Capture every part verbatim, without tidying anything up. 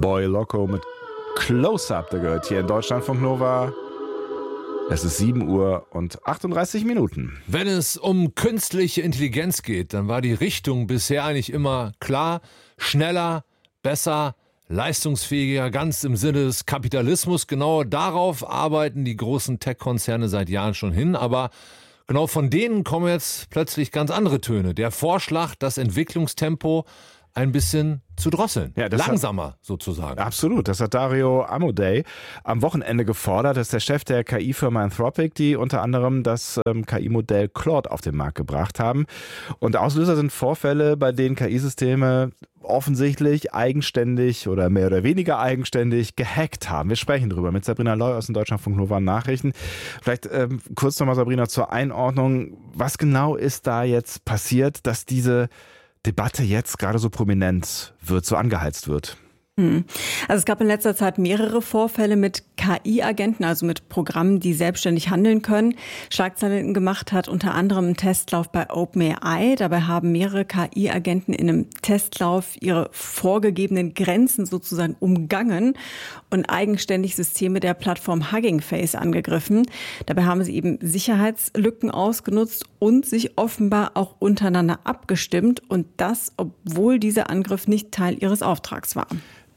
Boy Loco mit Close-Up, der gehört hier in Deutschlandfunk Nova. Es ist sieben Uhr und achtunddreißig Minuten. Wenn es um künstliche Intelligenz geht, dann war die Richtung bisher eigentlich immer klar: schneller, besser, leistungsfähiger, ganz im Sinne des Kapitalismus. Genau darauf arbeiten die großen Tech-Konzerne seit Jahren schon hin. Aber genau von denen kommen jetzt plötzlich ganz andere Töne. Der Vorschlag, das Entwicklungstempo ein bisschen zu drosseln. Ja, langsamer hat, sozusagen. Absolut. Das hat Dario Amodei am Wochenende gefordert. Das ist der Chef der K I-Firma Anthropic, die unter anderem das ähm, K I-Modell Claude auf den Markt gebracht haben. Und Auslöser sind Vorfälle, bei denen K I-Systeme offensichtlich eigenständig oder mehr oder weniger eigenständig gehackt haben. Wir sprechen drüber mit Sabrina Loy aus den Deutschlandfunk Nova Nachrichten. Vielleicht ähm, kurz nochmal, Sabrina, zur Einordnung. Was genau ist da jetzt passiert, dass diese Debatte jetzt gerade so prominent wird, so angeheizt wird? Also es gab in letzter Zeit mehrere Vorfälle mit K I-Agenten, also mit Programmen, die selbstständig handeln können. Schlagzeilen gemacht hat unter anderem ein Testlauf bei OpenAI. Dabei haben mehrere K I-Agenten in einem Testlauf ihre vorgegebenen Grenzen sozusagen umgangen und eigenständig Systeme der Plattform Hugging Face angegriffen. Dabei haben sie eben Sicherheitslücken ausgenutzt und sich offenbar auch untereinander abgestimmt. Und das, obwohl dieser Angriff nicht Teil ihres Auftrags war.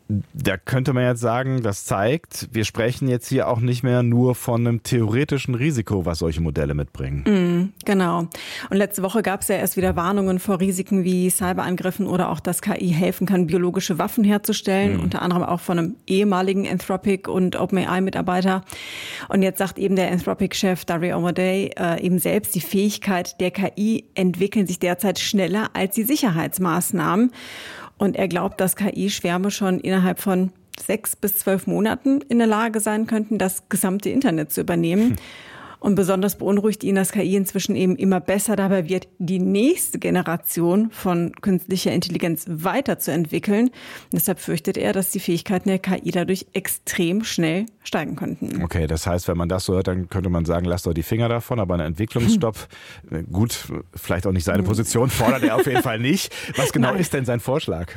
Da könnte man jetzt sagen, das zeigt, wir sprechen jetzt hier auch nicht mehr nur von einem theoretischen Risiko, was solche Modelle mitbringen. Mm, genau. Und letzte Woche gab es ja erst wieder Warnungen vor Risiken wie Cyberangriffen oder auch, dass K I helfen kann, biologische Waffen herzustellen, mm. unter anderem auch von einem ehemaligen Anthropic- und OpenAI-Mitarbeiter. Und jetzt sagt eben der Anthropic-Chef Dario Amodei äh, eben selbst, die Fähigkeit der K I entwickeln sich derzeit schneller als die Sicherheitsmaßnahmen. Und er glaubt, dass K I-Schwärme schon innerhalb von sechs bis zwölf Monaten in der Lage sein könnten, das gesamte Internet zu übernehmen. Hm. Und besonders beunruhigt ihn, dass K I inzwischen eben immer besser dabei wird, die nächste Generation von künstlicher Intelligenz weiterzuentwickeln. Und deshalb fürchtet er, dass die Fähigkeiten der K I dadurch extrem schnell steigen könnten. Okay, das heißt, wenn man das so hört, dann könnte man sagen, lasst doch die Finger davon. Aber ein Entwicklungsstopp, gut, vielleicht auch nicht seine Position, fordert er auf jeden Fall nicht. Was genau Nein. ist denn sein Vorschlag?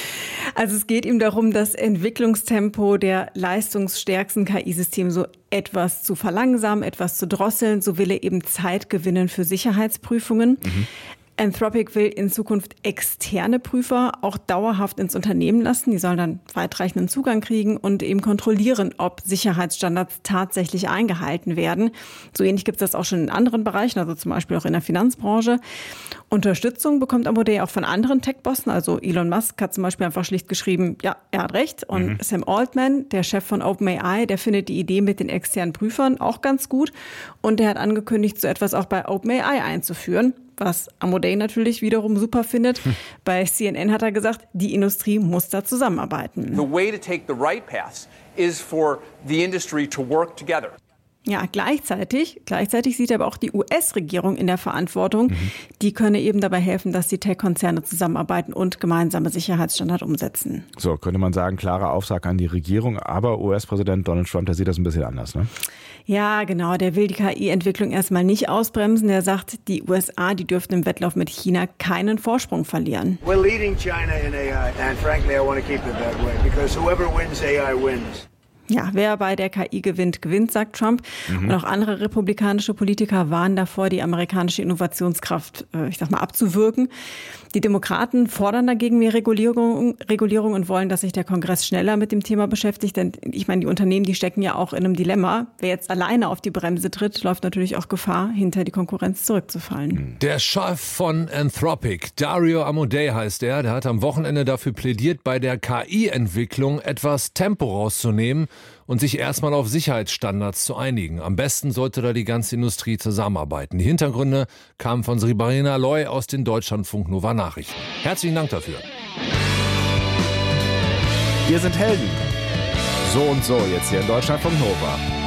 Also es geht ihm darum, das Entwicklungstempo der leistungsstärksten K I-Systeme so etwas zu verlangsamen, etwas zu drosseln. So will er eben Zeit gewinnen für Sicherheitsprüfungen. Mhm. Anthropic will in Zukunft externe Prüfer auch dauerhaft ins Unternehmen lassen. Die sollen dann weitreichenden Zugang kriegen und eben kontrollieren, ob Sicherheitsstandards tatsächlich eingehalten werden. So ähnlich gibt es das auch schon in anderen Bereichen, also zum Beispiel auch in der Finanzbranche. Unterstützung bekommt Amodei auch von anderen Tech-Bossen. Also Elon Musk hat zum Beispiel einfach schlicht geschrieben, ja, er hat recht. Und mhm. Sam Altman, der Chef von OpenAI, der findet die Idee mit den externen Prüfern auch ganz gut. Und er hat angekündigt, so etwas auch bei OpenAI einzuführen. Was Amodei natürlich wiederum super findet. Hm. Bei C N N hat er gesagt, die Industrie muss da zusammenarbeiten. The way to take the right path is for the industry to work together. Ja, gleichzeitig, gleichzeitig sieht aber auch die U S-Regierung in der Verantwortung. Mhm. Die könne eben dabei helfen, dass die Tech-Konzerne zusammenarbeiten und gemeinsame Sicherheitsstandards umsetzen. So, könnte man sagen, klarer Auftrag an die Regierung. Aber U S-Präsident Donald Trump, der sieht das ein bisschen anders, ne? Ja, genau. Der will die K I-Entwicklung erstmal nicht ausbremsen. Der sagt, die U S A, die dürften im Wettlauf mit China keinen Vorsprung verlieren. We're leading China in A I and frankly I want to keep it that way because whoever wins A I wins. Ja, wer bei der K I gewinnt, gewinnt, sagt Trump. Mhm. Und auch andere republikanische Politiker warnen davor, die amerikanische Innovationskraft, ich sag mal, abzuwürgen. Die Demokraten fordern dagegen mehr Regulierung, Regulierung und wollen, dass sich der Kongress schneller mit dem Thema beschäftigt. Denn ich meine, die Unternehmen, die stecken ja auch in einem Dilemma. Wer jetzt alleine auf die Bremse tritt, läuft natürlich auch Gefahr, hinter die Konkurrenz zurückzufallen. Der Chef von Anthropic, Dario Amodei heißt er, der hat am Wochenende dafür plädiert, bei der K I-Entwicklung etwas Tempo rauszunehmen und sich erstmal auf Sicherheitsstandards zu einigen. Am besten sollte da die ganze Industrie zusammenarbeiten. Die Hintergründe kamen von Sabrina Loy aus den Deutschlandfunk Nova Nachrichten. Herzlichen Dank dafür. Wir sind Helden. So und so jetzt hier in Deutschlandfunk Nova.